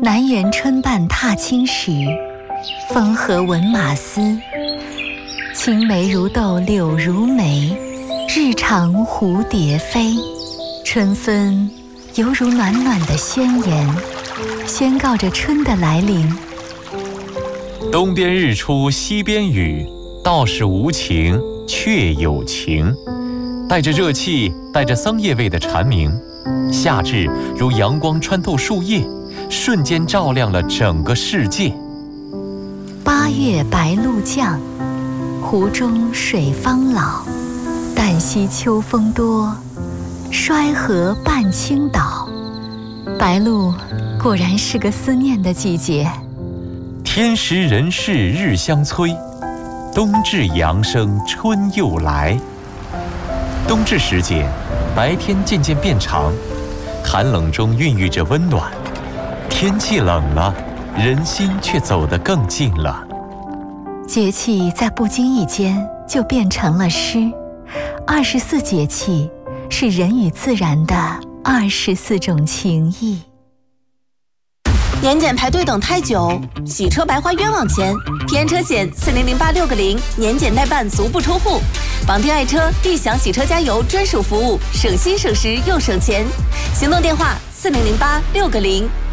南园春半踏青时，风和闻马嘶。青梅如豆柳如眉，日长蝴蝶飞。春分犹如暖暖的宣言，宣告着春的来临。 东边日出西边雨，道是无晴却有晴。带着热气，带着桑叶味的蝉鸣，夏至如阳光穿透树叶，瞬间照亮了整个世界。 8月白露降，湖中水方老。旦夕秋风多，衰河半倾倒。白露果然是个思念的季节。 天时人事日相催，冬至阳生春又来。冬至时节，白天渐渐变长，寒冷中孕育着温暖。天气冷了，人心却走得更近了。 节气在不经意间就变成了诗。24节气是人与自然的24种情谊。 年检排队等太久，洗车白花冤枉钱。平安车险400860，年检代办足不出户。绑定爱车，立享洗车加油专属服务，省心省时又省钱。行动电话400860。